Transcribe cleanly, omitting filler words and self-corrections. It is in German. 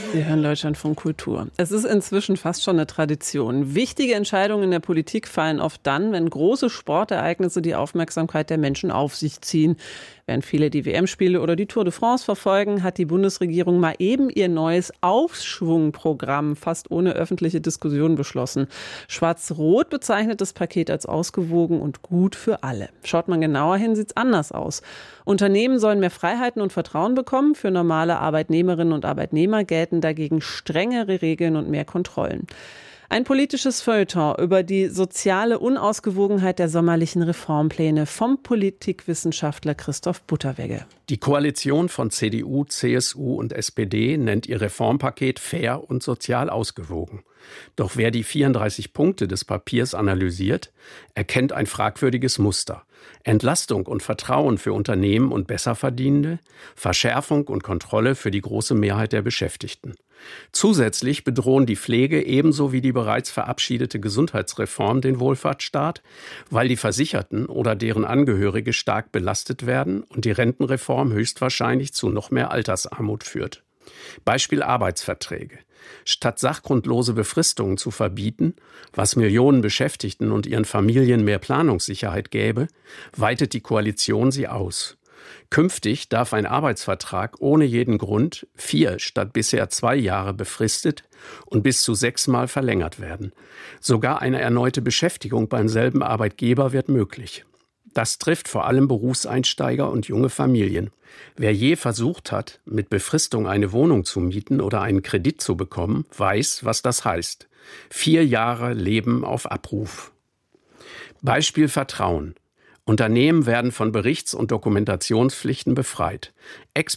Sie hören Deutschlandfunk Kultur. Es ist inzwischen fast schon eine Tradition. Wichtige Entscheidungen in der Politik fallen oft dann, wenn große Sportereignisse die Aufmerksamkeit der Menschen auf sich ziehen. Während viele die WM-Spiele oder die Tour de France verfolgen, hat die Bundesregierung mal eben ihr neues Aufschwungprogramm fast ohne öffentliche Diskussion beschlossen. Schwarz-Rot bezeichnet das Paket als ausgewogen und gut für alle. Schaut man genauer hin, sieht es anders aus. Unternehmen sollen mehr Freiheiten und Vertrauen bekommen. Für normale Arbeitnehmerinnen und Arbeitnehmer gelten dagegen strengere Regeln und mehr Kontrollen. Ein politisches Feuilleton über die soziale Unausgewogenheit der sommerlichen Reformpläne vom Politikwissenschaftler Christoph Butterwegge. Die Koalition von CDU, CSU und SPD nennt ihr Reformpaket fair und sozial ausgewogen. Doch wer die 34 Punkte des Papiers analysiert, erkennt ein fragwürdiges Muster. Entlastung und Vertrauen für Unternehmen und Besserverdienende, Verschärfung und Kontrolle für die große Mehrheit der Beschäftigten. Zusätzlich bedrohen die Pflege ebenso wie die bereits verabschiedete Gesundheitsreform den Wohlfahrtsstaat, weil die Versicherten oder deren Angehörige stark belastet werden und die Rentenreform höchstwahrscheinlich zu noch mehr Altersarmut führt. Beispiel Arbeitsverträge. Statt sachgrundlose Befristungen zu verbieten, was Millionen Beschäftigten und ihren Familien mehr Planungssicherheit gäbe, weitet die Koalition sie aus. Künftig darf ein Arbeitsvertrag ohne jeden Grund 4 statt bisher 2 Jahre befristet und bis zu 6-mal verlängert werden. Sogar eine erneute Beschäftigung beim selben Arbeitgeber wird möglich. Das trifft vor allem Berufseinsteiger und junge Familien. Wer je versucht hat, mit Befristung eine Wohnung zu mieten oder einen Kredit zu bekommen, weiß, was das heißt. 4 Jahre Leben auf Abruf. Beispiel Vertrauen. Unternehmen werden von Berichts- und Dokumentationspflichten befreit.